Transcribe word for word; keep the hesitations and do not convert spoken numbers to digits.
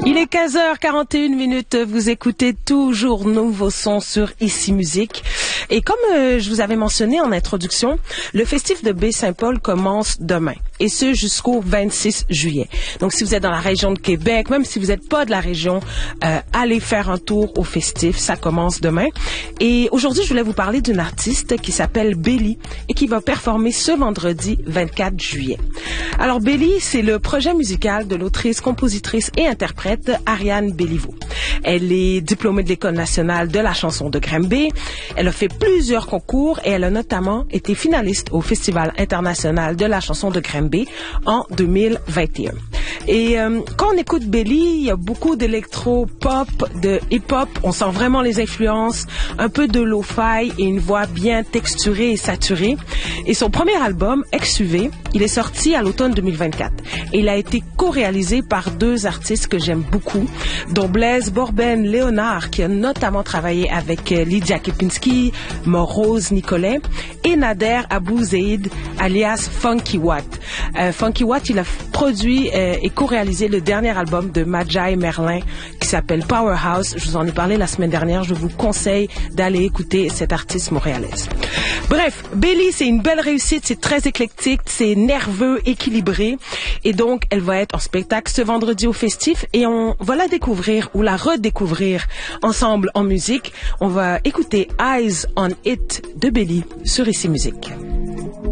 Il est quinze heures quarante et une minutes, vous écoutez toujours Nouveau Son sur Ici Musique. Et comme euh, je vous avais mentionné en introduction, le festif de Baie-Saint-Paul commence demain, et ce jusqu'au vingt-six juillet. Donc si vous êtes dans la région de Québec, même si vous n'êtes pas de la région, euh, allez faire un tour au festif, ça commence demain. Et aujourd'hui, je voulais vous parler d'une artiste qui s'appelle Belly et qui va performer ce vendredi vingt-quatre juillet. Alors Belly, c'est le projet musical de l'autrice, compositrice et interprète Ariane Béliveau. Elle est diplômée de l'École nationale de la chanson de Granby. Elle a fait plusieurs concours et elle a notamment été finaliste au Festival international de la chanson de Granby en deux mille vingt et un. Et euh, quand on écoute Belly, il y a beaucoup d'électro-pop, de hip-hop. On sent vraiment les influences, un peu de lo-fi et une voix bien texturée et saturée. Et son premier album, X U V, il est sorti à l'automne deux mille vingt-quatre. Et il a été co-réalisé par deux artistes que j'aime beaucoup, dont Blaise Borben-Léonard, qui a notamment travaillé avec Lydia Kepinski, Morose Nicolet, et Nader Abou Zeid, alias Funky Watt. Euh, Funky Watt, il a produit euh, et co-réalisé le dernier album de Majai Merlin qui s'appelle Powerhouse. Je vous en ai parlé la semaine dernière. Je vous conseille d'aller écouter cette artiste montréalaise. Bref, Belly, c'est une belle réussite. C'est très éclectique, c'est nerveux, équilibré. Et donc, elle va être en spectacle ce vendredi au festif et on va la découvrir ou la redécouvrir ensemble en musique. On va écouter Eyes on It de Belly sur Ici Musique.